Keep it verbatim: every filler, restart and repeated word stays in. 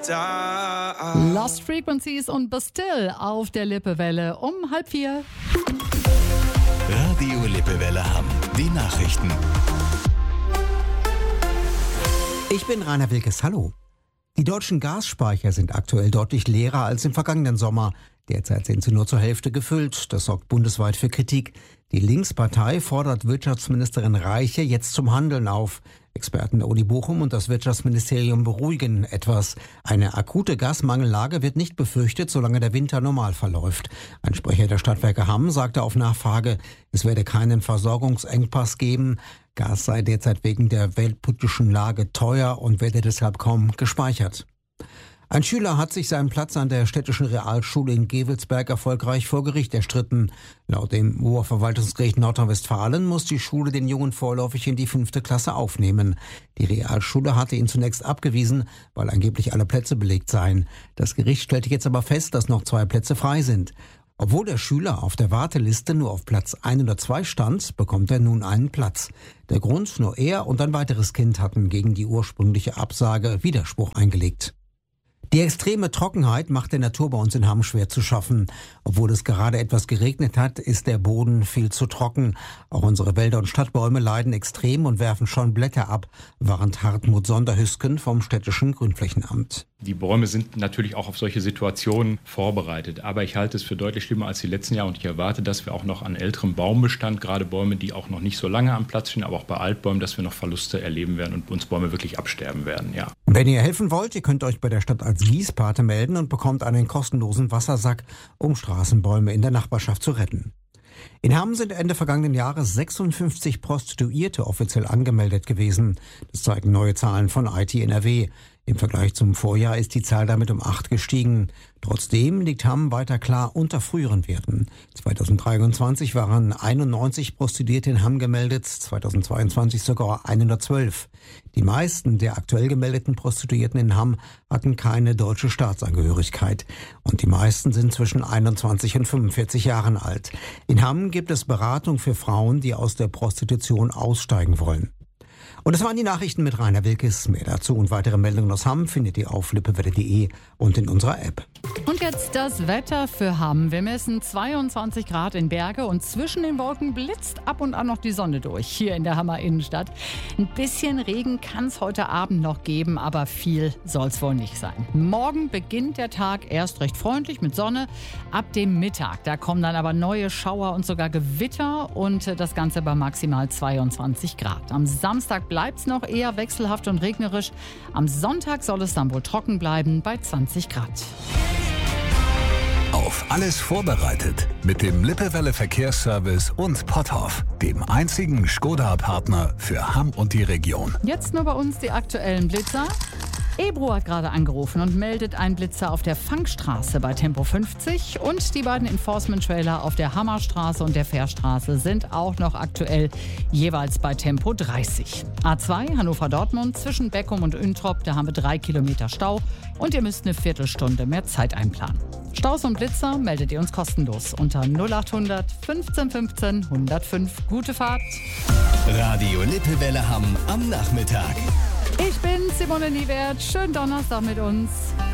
side. Lost Frequencies und Bastille auf der Lippewelle um halb vier. Radio Lippewelle Hamm. Die Nachrichten. Ich bin Rainer Wilkes. Hallo. Die deutschen Gasspeicher sind aktuell deutlich leerer als im vergangenen Sommer. Derzeit sind sie nur zur Hälfte gefüllt. Das sorgt bundesweit für Kritik. Die Linkspartei fordert Wirtschaftsministerin Reiche jetzt zum Handeln auf. Experten der Uni Bochum und das Wirtschaftsministerium beruhigen etwas. Eine akute Gasmangellage wird nicht befürchtet, solange der Winter normal verläuft. Ein Sprecher der Stadtwerke Hamm sagte auf Nachfrage, es werde keinen Versorgungsengpass geben. Gas sei derzeit wegen der weltpolitischen Lage teuer und werde deshalb kaum gespeichert. Ein Schüler hat sich seinen Platz an der städtischen Realschule in Gevelsberg erfolgreich vor Gericht erstritten. Laut dem Oberverwaltungsgericht Nordrhein-Westfalen muss die Schule den Jungen vorläufig in die fünfte Klasse aufnehmen. Die Realschule hatte ihn zunächst abgewiesen, weil angeblich alle Plätze belegt seien. Das Gericht stellte jetzt aber fest, dass noch zwei Plätze frei sind. Obwohl der Schüler auf der Warteliste nur auf Platz hundertzwei stand, bekommt er nun einen Platz. Der Grund, nur er und ein weiteres Kind hatten gegen die ursprüngliche Absage Widerspruch eingelegt. Die extreme Trockenheit macht der Natur bei uns in Hamm schwer zu schaffen. Obwohl es gerade etwas geregnet hat, ist der Boden viel zu trocken. Auch unsere Wälder und Stadtbäume leiden extrem und werfen schon Blätter ab, warnt Hartmut Sonderhüsken vom städtischen Grünflächenamt. Die Bäume sind natürlich auch auf solche Situationen vorbereitet. Aber ich halte es für deutlich schlimmer als die letzten Jahre und ich erwarte, dass wir auch noch an älterem Baumbestand, gerade Bäume, die auch noch nicht so lange am Platz stehen, aber auch bei Altbäumen, dass wir noch Verluste erleben werden und uns Bäume wirklich absterben werden, ja. Wenn ihr helfen wollt, ihr könnt euch bei der Stadt als Gießpate melden und bekommt einen kostenlosen Wassersack, um Straßenbäume in der Nachbarschaft zu retten. In Hamm sind Ende vergangenen Jahres sechsundfünfzig Prostituierte offiziell angemeldet gewesen. Das zeigen neue Zahlen von I T N R W. Im Vergleich zum Vorjahr ist die Zahl damit um acht gestiegen. Trotzdem liegt Hamm weiter klar unter früheren Werten. zweitausenddreiundzwanzig waren einundneunzig Prostituierte in Hamm gemeldet, zweitausendzweiundzwanzig sogar hundertzwölf. Die meisten der aktuell gemeldeten Prostituierten in Hamm hatten keine deutsche Staatsangehörigkeit. Und die meisten sind zwischen einundzwanzig und fünfundvierzig Jahren alt. In Hamm gibt es Beratung für Frauen, die aus der Prostitution aussteigen wollen. Und das waren die Nachrichten mit Rainer Wilkes. Mehr dazu und weitere Meldungen aus Hamm findet ihr auf lippewelle punkt de und in unserer App. Und jetzt das Wetter für Hamm. Wir messen zweiundzwanzig Grad in Berge und zwischen den Wolken blitzt ab und an noch die Sonne durch, hier in der Hammer Innenstadt. Ein bisschen Regen kann es heute Abend noch geben, aber viel soll es wohl nicht sein. Morgen beginnt der Tag erst recht freundlich mit Sonne. Ab dem Mittag, da kommen dann aber neue Schauer und sogar Gewitter und das Ganze bei maximal zweiundzwanzig Grad. Am Samstag bleibt es noch eher wechselhaft und regnerisch. Am Sonntag soll es dann wohl trocken bleiben bei zwanzig Grad. Auf alles vorbereitet mit dem Lippewelle Verkehrsservice und Potthoff, dem einzigen Skoda-Partner für Hamm und die Region. Jetzt nur bei uns die aktuellen Blitzer. Ebro hat gerade angerufen und meldet einen Blitzer auf der Fangstraße bei Tempo fünfzig und die beiden Enforcement-Trailer auf der Hammerstraße und der Fährstraße sind auch noch aktuell jeweils bei Tempo dreißig. A zwei Hannover-Dortmund zwischen Beckum und Üntrop, da haben wir drei Kilometer Stau und ihr müsst eine Viertelstunde mehr Zeit einplanen. Staus und Blitzer meldet ihr uns kostenlos unter null achthundert fünfzehn fünfzehn hundertfünf. Gute Fahrt! Radio Lippewelle Hamm am Nachmittag. Ich bin Simone Niewert. Schönen Donnerstag mit uns.